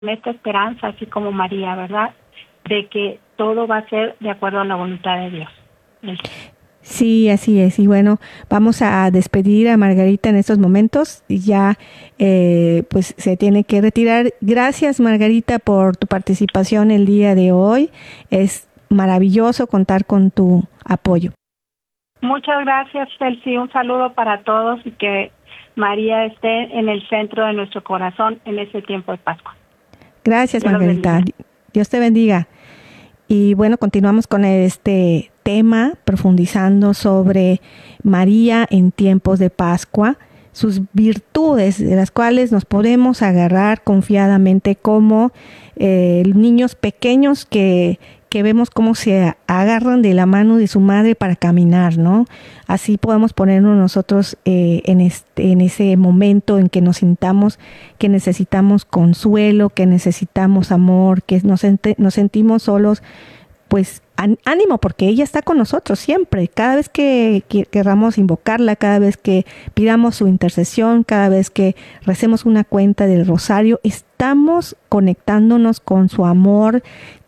esta esperanza, así como María, ¿verdad? De que todo va a ser de acuerdo a la voluntad de Dios. Sí, así es. Y bueno, vamos a despedir a Margarita en estos momentos. Y ya pues se tiene que retirar. Gracias, Margarita, por tu participación el día de hoy. Es maravilloso contar con tu apoyo. Muchas gracias, Celsi. Un saludo para todos y que María esté en el centro de nuestro corazón en este tiempo de Pascua. Gracias, Margarita. Dios te bendiga. Y bueno, continuamos con este tema, profundizando sobre María en tiempos de Pascua, sus virtudes de las cuales nos podemos agarrar confiadamente como niños pequeños que vemos cómo se agarran de la mano de su madre para caminar, ¿no? Así podemos ponernos nosotros en ese momento en que nos sintamos que necesitamos consuelo, que necesitamos amor, que nos sentimos solos. Pues ánimo, porque ella está con nosotros siempre. Cada vez que querramos invocarla, cada vez que pidamos su intercesión, cada vez que recemos una cuenta del rosario, estamos conectándonos con su amor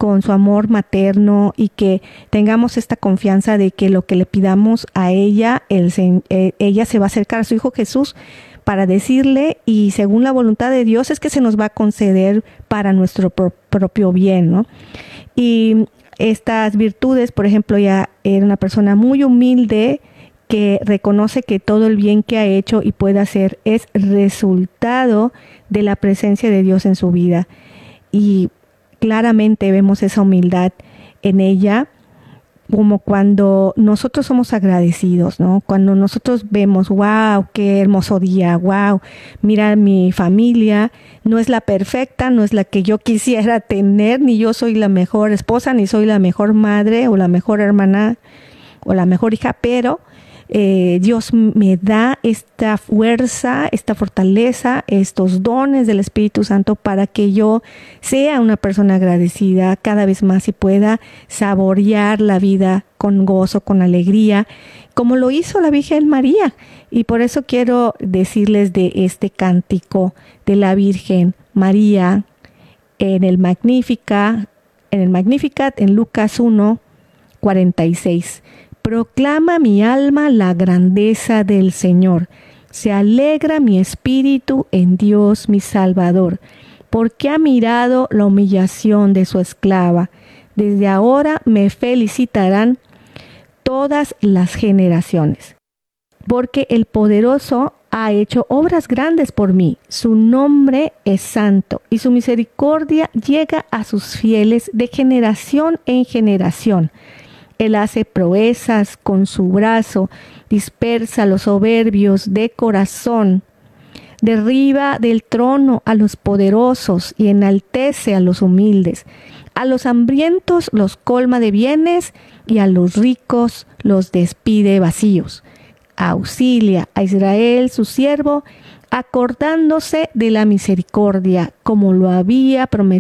materno, y que tengamos esta confianza de que lo que le pidamos a ella, ella se va a acercar a su Hijo Jesús para decirle, y según la voluntad de Dios es que se nos va a conceder para nuestro propio bien, ¿no? Y estas virtudes, por ejemplo, ella era una persona muy humilde que reconoce que todo el bien que ha hecho y puede hacer es resultado de la presencia de Dios en su vida. Y claramente vemos esa humildad en ella, como cuando nosotros somos agradecidos, ¿no? Cuando nosotros vemos, wow, qué hermoso día, wow, mira, mi familia no es la perfecta, no es la que yo quisiera tener, ni yo soy la mejor esposa, ni soy la mejor madre o la mejor hermana o la mejor hija, pero Dios me da esta fuerza, esta fortaleza, estos dones del Espíritu Santo para que yo sea una persona agradecida cada vez más y pueda saborear la vida con gozo, con alegría, como lo hizo la Virgen María. Y por eso quiero decirles de este cántico de la Virgen María en el Magnificat, en Lucas 1:46. Proclama mi alma la grandeza del Señor. Se alegra mi espíritu en Dios mi Salvador, porque ha mirado la humillación de su esclava. Desde ahora me felicitarán todas las generaciones, porque el poderoso ha hecho obras grandes por mí. Su nombre es santo y su misericordia llega a sus fieles de generación en generación. Él hace proezas con su brazo, dispersa a los soberbios de corazón, derriba del trono a los poderosos y enaltece a los humildes. A los hambrientos los colma de bienes y a los ricos los despide vacíos. Auxilia a Israel su siervo, acordándose de la misericordia, como lo había prometido